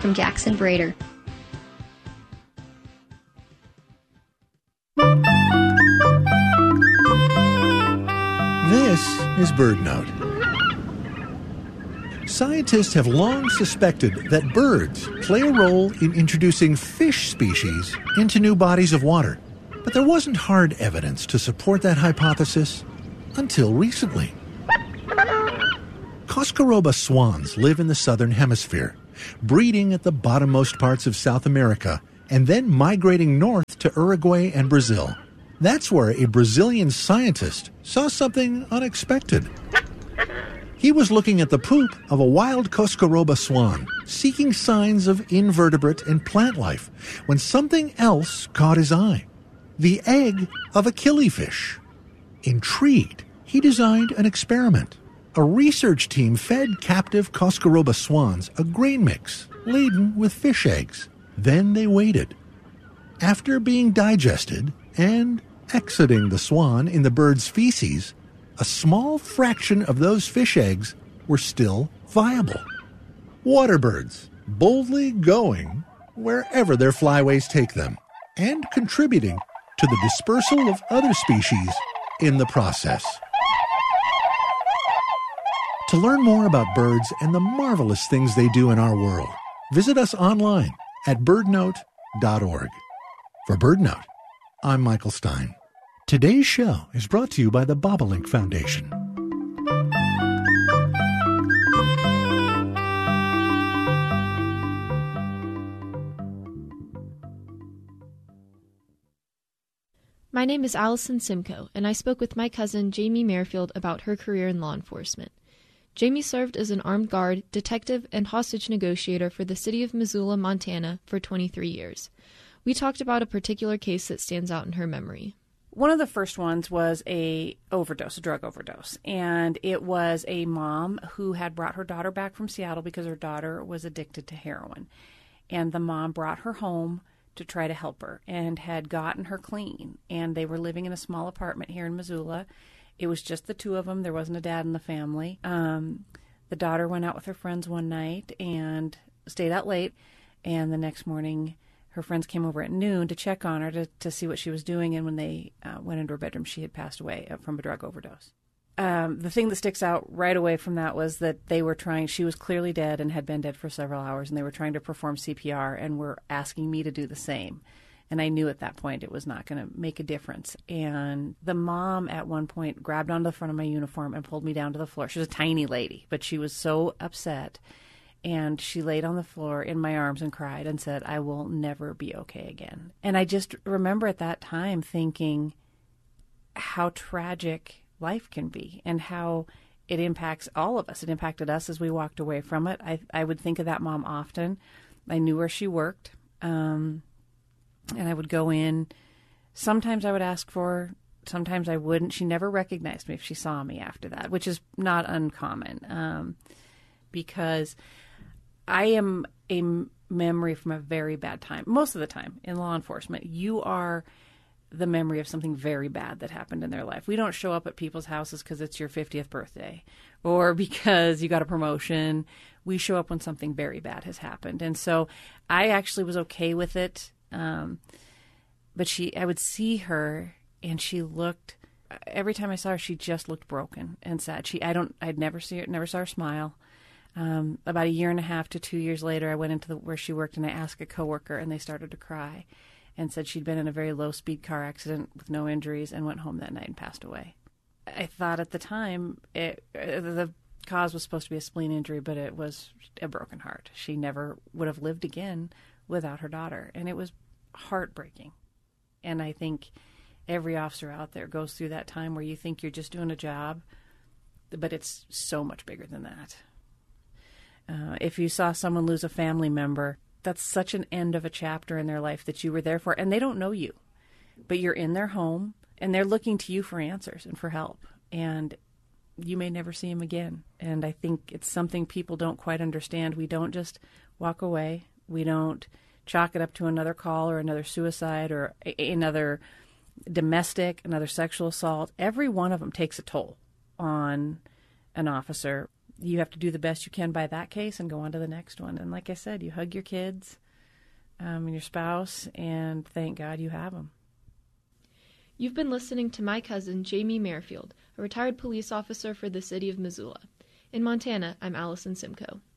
from Jackson Brader. This is BirdNote. Scientists have long suspected that birds play a role in introducing fish species into new bodies of water. But there wasn't hard evidence to support that hypothesis until recently. Coscaroba swans live in the southern hemisphere, breeding at the bottommost parts of South America and then migrating north to Uruguay and Brazil. That's where a Brazilian scientist saw something unexpected. He was looking at the poop of a wild Coscaroba swan, seeking signs of invertebrate and plant life, when something else caught his eye. The egg of a killifish. Intrigued, he designed an experiment. A research team fed captive Coscaroba swans a grain mix laden with fish eggs. Then they waited. After being digested and exiting the swan in the bird's feces, a small fraction of those fish eggs were still viable. Water birds, boldly going wherever their flyways take them, and contributing to the dispersal of other species in the process. To learn more about birds and the marvelous things they do in our world, visit us online at birdnote.org. For BirdNote, I'm Michael Stein. Today's show is brought to you by the Bobolink Foundation. My name is Allison Simcoe, and I spoke with my cousin Jamie Merrifield about her career in law enforcement. Jamie served as an armed guard, detective, and hostage negotiator for the city of Missoula, Montana, for 23 years. We talked about a particular case that stands out in her memory. One of the first ones was a drug overdose. And it was a mom who had brought her daughter back from Seattle because her daughter was addicted to heroin. And the mom brought her home to try to help her and had gotten her clean. And they were living in a small apartment here in Missoula. It was just the two of them. There wasn't a dad in the family. The daughter went out with her friends one night and stayed out late. And the next morning, her friends came over at noon to check on her to see what she was doing. And when they went into her bedroom, she had passed away from a drug overdose. The thing that sticks out right away from that was that she was clearly dead and had been dead for several hours, and they were trying to perform CPR and were asking me to do the same. And I knew at that point it was not going to make a difference. And the mom at one point grabbed onto the front of my uniform and pulled me down to the floor. She was a tiny lady, but she was so upset. And she laid on the floor in my arms and cried and said, "I will never be okay again." And I just remember at that time thinking how tragic life can be and how it impacts all of us. It impacted us as we walked away from it. I would think of that mom often. I knew where she worked. And I would go in. Sometimes I would ask for her. Sometimes I wouldn't. She never recognized me if she saw me after that, which is not uncommon because I am a memory from a very bad time. Most of the time in law enforcement, you are the memory of something very bad that happened in their life. We don't show up at people's houses because it's your 50th birthday or because you got a promotion. We show up when something very bad has happened. And so I actually was okay with it. But I would see her and she looked, every time I saw her, she just looked broken and sad. I'd never saw her smile. About a year and a half to 2 years later, I went into where she worked and I asked a coworker and they started to cry and said she'd been in a very low speed car accident with no injuries and went home that night and passed away. I thought at the time the cause was supposed to be a spleen injury, but it was a broken heart. She never would have lived again without her daughter. And it was heartbreaking. And I think every officer out there goes through that time where you think you're just doing a job, but it's so much bigger than that. If you saw someone lose a family member, that's such an end of a chapter in their life that you were there for. And they don't know you, but you're in their home and they're looking to you for answers and for help. And you may never see them again. And I think it's something people don't quite understand. We don't just walk away. We don't chalk it up to another call or another suicide or another another sexual assault. Every one of them takes a toll on an officer. you have to do the best you can by that case and go on to the next one. And like I said, you hug your kids and your spouse, and thank God you have them. You've been listening to My Cousin Jamie Merrifield, a retired police officer for the city of Missoula. In Montana, I'm Allison Simcoe.